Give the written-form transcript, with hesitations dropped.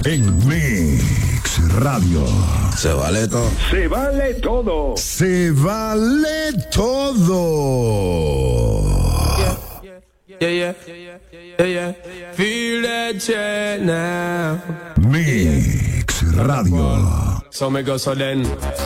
en Mix Radio. Se vale todo. Se vale todo. Se vale todo. Yeah. Feel that shit now. Mix Radio. So me go so then.